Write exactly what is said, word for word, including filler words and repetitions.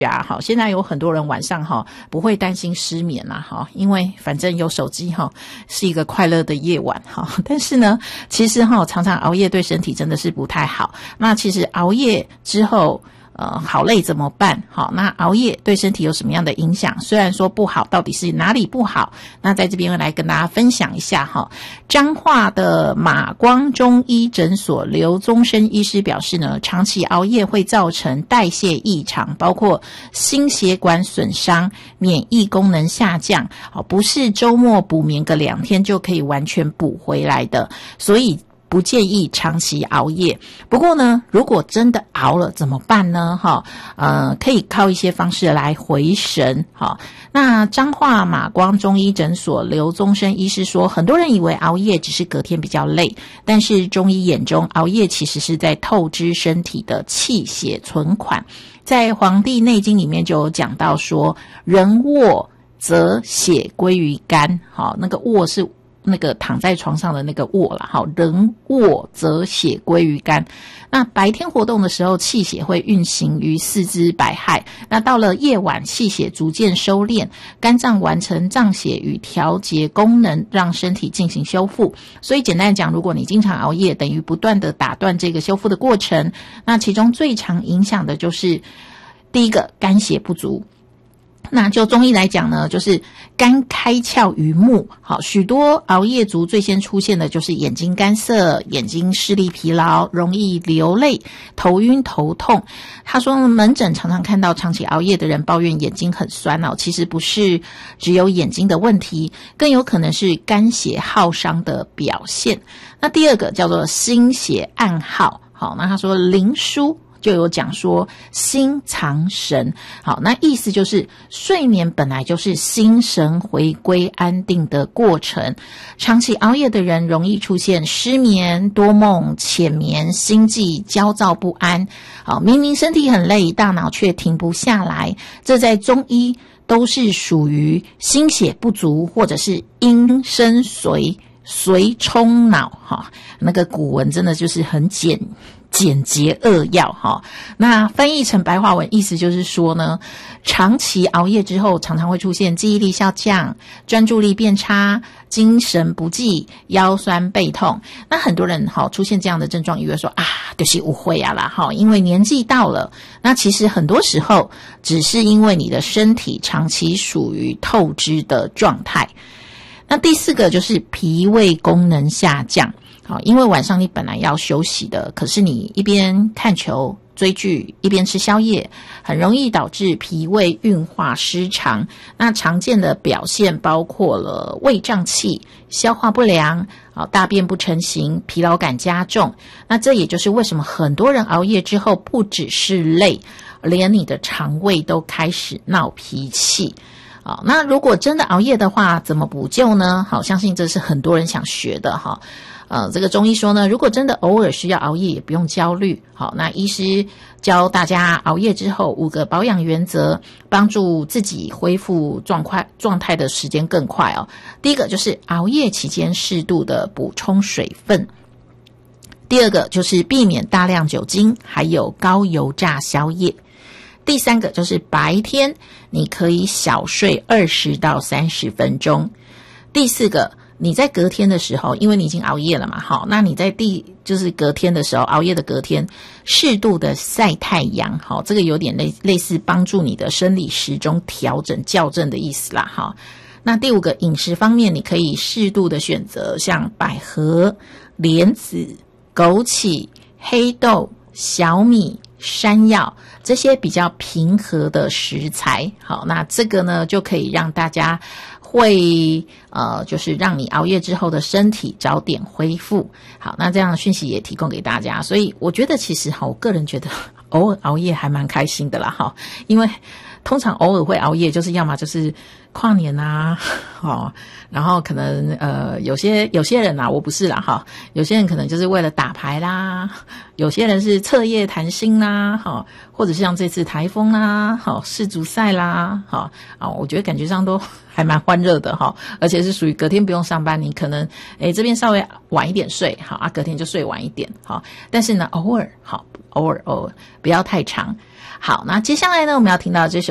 啊，好，现在有很多人晚上哈不会担心失眠啦，哈，因为反正有手机哈，是一个快乐的夜晚哈。但是呢，其实哈常常熬夜对身体真的是不太好。那其实熬夜之后，呃，好累怎么办？好，那熬夜对身体有什么样的影响？虽然说不好，到底是哪里不好？那在这边来跟大家分享一下哈。彰化的马光中医诊所刘宗生医师表示呢，长期熬夜会造成代谢异常，包括心血管损伤、免疫功能下降，不是周末补眠个两天就可以完全补回来的，所以不建议长期熬夜。不过呢，如果真的熬了怎么办呢？哈，呃，可以靠一些方式来回神。哈，那彰化马光中医诊所刘宗生医师说，很多人以为熬夜只是隔天比较累，但是中医眼中，熬夜其实是在透支身体的气血存款。在《黄帝内经》里面就有讲到说，人卧则血归于肝。好，那个卧是那个躺在床上的那个卧啦，好，人卧则血归于肝。那白天活动的时候，气血会运行于四肢百骸，那到了夜晚，气血逐渐收敛，肝脏完成脏血与调节功能，让身体进行修复。所以简单讲，如果你经常熬夜，等于不断的打断这个修复的过程。那其中最常影响的就是第一个，肝血不足。那就中医来讲呢，就是肝开窍于目。好，许多熬夜族最先出现的就是眼睛干涩、眼睛视力疲劳、容易流泪、头晕头痛。他说门诊常常看到长期熬夜的人抱怨眼睛很酸哦，其实不是只有眼睛的问题，更有可能是肝血耗伤的表现。那第二个叫做心血暗耗。好，那他说灵枢就有讲说心藏神。好，那意思就是睡眠本来就是心神回归安定的过程，长期熬夜的人容易出现失眠、多梦、浅眠、心悸、焦躁不安。好，明明身体很累，大脑却停不下来，这在中医都是属于心血不足，或者是阴生髓，髓冲脑。哈，那个古文真的就是很简简洁扼要哈。那翻译成白话文意思就是说呢，长期熬夜之后常常会出现记忆力下降、专注力变差、精神不济、腰酸背痛。那很多人好出现这样的症状，以为说啊就是误会啊啦哈，因为年纪到了。那其实很多时候只是因为你的身体长期属于透支的状态。那第四个就是脾胃功能下降。好，因为晚上你本来要休息的，可是你一边看球追剧一边吃宵夜，很容易导致脾胃运化失常。那常见的表现包括了胃胀气、消化不良、大便不成形、疲劳感加重。那这也就是为什么很多人熬夜之后不只是累，连你的肠胃都开始闹脾气。好，那如果真的熬夜的话，怎么补救呢？好，相信这是很多人想学的哈。呃，这个中医说呢，如果真的偶尔需要熬夜，也不用焦虑。好，那医师教大家熬夜之后五个保养原则，帮助自己恢复状态状态的时间更快哦。第一个就是熬夜期间适度的补充水分。第二个就是避免大量酒精，还有高油炸宵夜。第三个就是白天你可以小睡二十到三十分钟。第四个，你在隔天的时候，因为你已经熬夜了嘛，好，那你在第就是隔天的时候，熬夜的隔天，适度的晒太阳，好，这个有点类类似帮助你的生理时钟调整校正的意思啦，哈。那第五个，饮食方面，你可以适度的选择像百合、莲子、枸杞、黑豆、小米、山药这些比较平和的食材。好，那这个呢就可以让大家会呃，就是让你熬夜之后的身体早点恢复。好，那这样的讯息也提供给大家。所以我觉得其实哈，我个人觉得偶尔熬夜还蛮开心的啦哈，因为通常偶尔会熬夜，就是要么就是跨年啊，哦，然后可能呃有些有些人啊，我不是啦哈，有些人可能就是为了打牌啦， 有些人是彻夜谈心啦，哈，或者是像这次台风啦，好世足赛啦，好啊，我觉得感觉上都还蛮欢热的哈，而且是属于隔天不用上班，你可能诶这边稍微晚一点睡，好啊，隔天就睡晚一点，好，但是呢偶尔好偶尔偶尔不要太长。好，那接下来呢我们要听到这首